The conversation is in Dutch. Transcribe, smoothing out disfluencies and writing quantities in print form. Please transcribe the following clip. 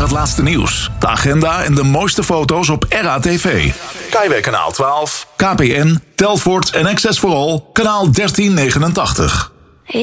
het laatste nieuws, de agenda en de mooiste foto's op RATV. Kaiwijk kanaal 12, KPN, Telfort en Access for All, kanaal 1389.